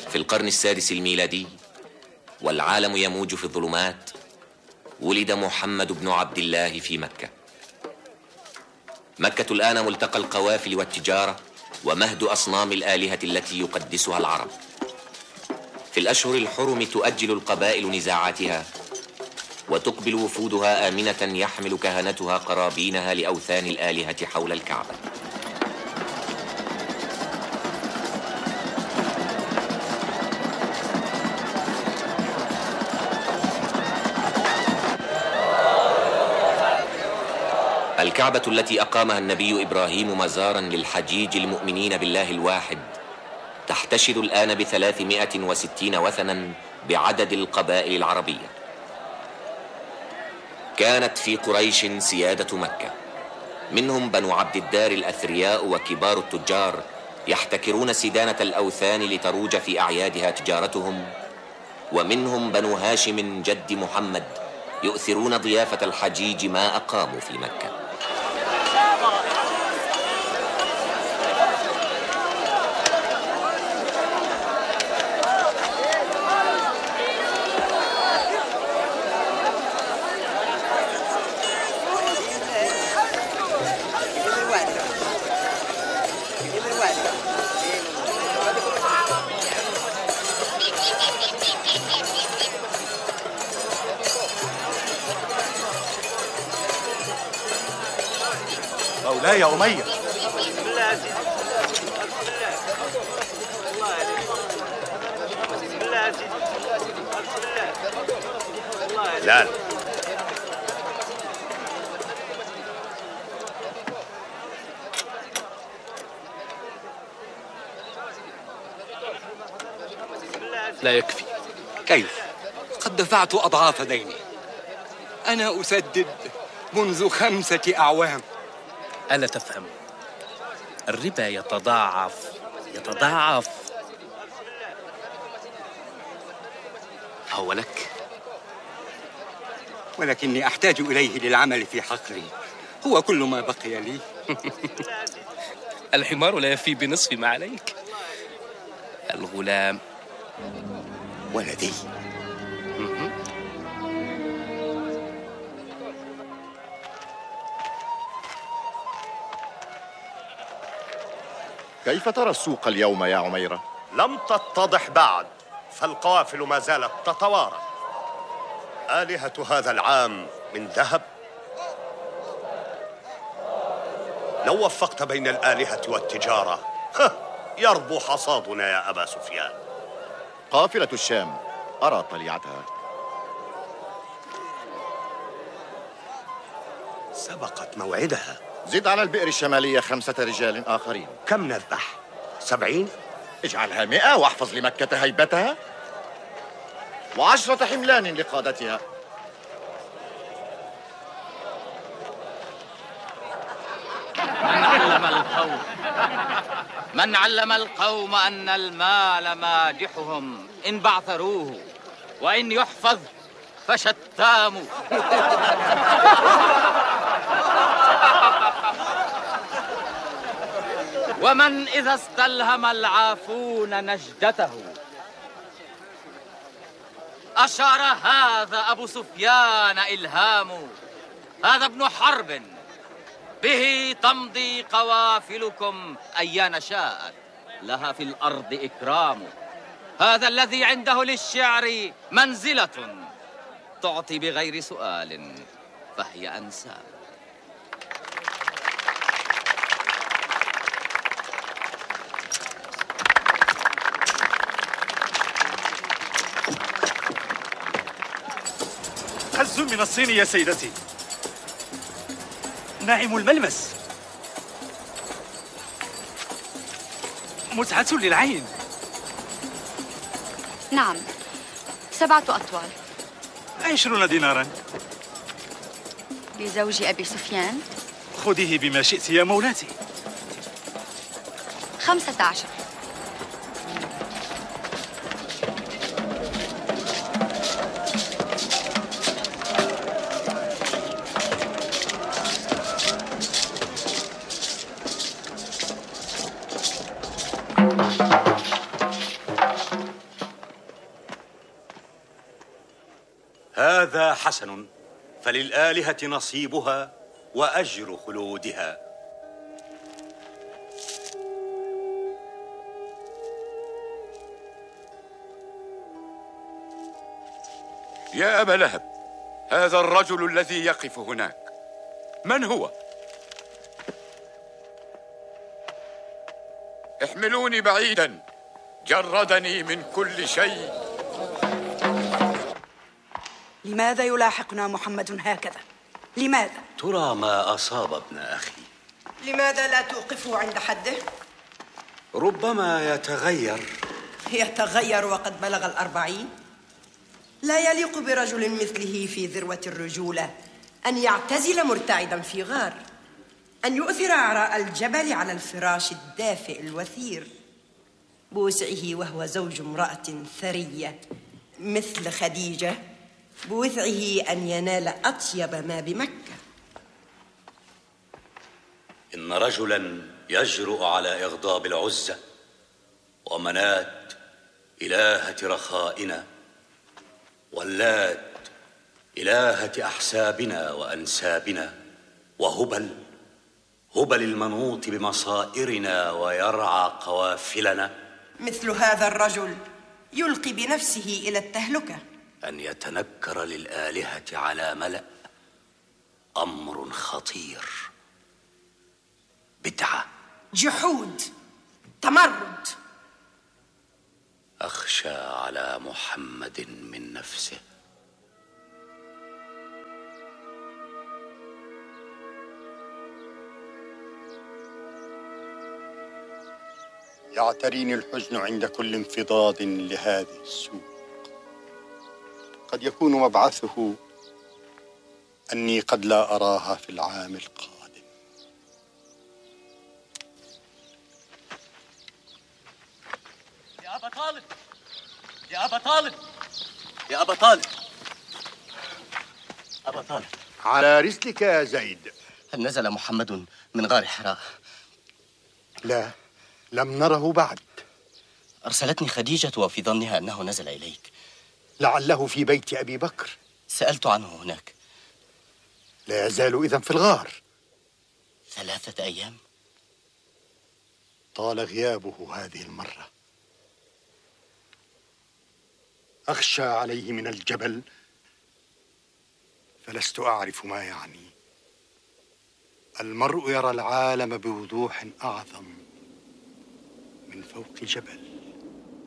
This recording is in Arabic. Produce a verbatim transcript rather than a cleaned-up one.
في القرن السادس الميلادي والعالم يموج في الظلمات، ولد محمد بن عبد الله في مكة. مكة الآن ملتقى القوافل والتجارة ومهد أصنام الآلهة التي يقدسها العرب. في الأشهر الحرم تؤجل القبائل نزاعاتها، وتقبل وفودها آمنة يحمل كهنتها قرابينها لأوثان الآلهة حول الكعبة. الكعبة التي أقامها النبي إبراهيم مزارا للحجيج المؤمنين بالله الواحد تحتشد الآن بثلاثمائة وستين وثنا بعدد القبائل العربية. كانت في قريش سيادة مكة، منهم بنو عبد الدار الأثرياء وكبار التجار يحتكرون سدانة الأوثان لتروج في أعيادها تجارتهم، ومنهم بنو هاشم جد محمد يؤثرون ضيافة الحجيج ما أقاموا في مكة. مولاي يا أمية. لا لا يكفي. كيف؟ قد دفعت أضعاف ديني. أنا أسدد منذ خمسة أعوام. ألا تفهم؟ الربا يتضاعف يتضاعف. هو لك، ولكني أحتاج إليه للعمل في حقلي، هو كل ما بقي لي. الحمار لا يفي بنصف ما عليك. الغلام ولدي. كيف ترى السوق اليوم يا عميرة؟ لم تتضح بعد، فالقوافل ما زالت تتوارى. آلهة هذا العام من ذهب. لو وفقت بين الآلهة والتجارة يربو حصادنا يا أبا سفيان. قافلة الشام أرى طليعتها. سبقت موعدها. زد على البئر الشمالية خمسة رجال آخرين. كم نذبح؟ سبعين؟ اجعلها مئة واحفظ لمكة هيبتها، وعشرة حملان لقادتها. من علم القوم من علم القوم أن المال مادحهم إن بعثروه، وإن يحفظ فشتام. ومن إذا استلهم العافون نجدته. أشار هذا أبو سفيان إلهام، هذا ابن حرب به تمضي قوافلكم أيان شاءت، لها في الأرض إكرام. هذا الذي عنده للشعر منزلة تعطي بغير سؤال، فهي أنساب. خز من الصين يا سيدتي، ناعم الملمس، متعة للعين. نعم، سبعة أطوال. عشرون دينارا. لزوج أبي سفيان. خذيه بما شئت يا مولاتي. خمسة عشر. حسن، فللآلهة نصيبها وأجر خلودها. يا أبا لهب، هذا الرجل الذي يقف هناك من هو؟ احملوني بعيدا، جردني من كل شيء. لماذا يلاحقنا محمد هكذا؟ لماذا؟ ترى ما أصاب ابن أخي. لماذا لا توقفوا عند حده؟ ربما يتغير. يتغير وقد بلغ الأربعين؟ لا يليق برجل مثله في ذروة الرجولة أن يعتزل مرتعدا في غار، أن يؤثر عراء الجبل على الفراش الدافئ الوثير، بوسعه وهو زوج امرأة ثرية مثل خديجة، بوسعه أن ينال أطيب ما بمكة. إن رجلا يجرؤ على إغضاب العزة ومنات إلهة رخائنا، واللات إلهة أحسابنا وأنسابنا، وهبل هبل المنوط بمصائرنا ويرعى قوافلنا. مثل هذا الرجل يلقي بنفسه إلى التهلكة. أن يتنكر للآلهة على ملأ أمر خطير، بدعة، جحود، تمرد. أخشى على محمد من نفسه. يعتريني الحزن عند كل انفضاض لهذه السوق. قد يكون مبعثه أني قد لا أراها في العام القادم. يا أبا طالب، يا أبا طالب، يا أبا طالب، أبا طالب، على رسلك يا زيد. هل نزل محمد من غار حراء؟ لا، لم نره بعد. أرسلتني خديجة وفي ظنها أنه نزل إليك. لعله في بيت أبي بكر. سألت عنه هناك. لا يزال إذن في الغار. ثلاثة أيام؟ طال غيابه هذه المرة. أخشى عليه من الجبل، فلست أعرف ما يعني. المرء يرى العالم بوضوح أعظم من فوق جبل.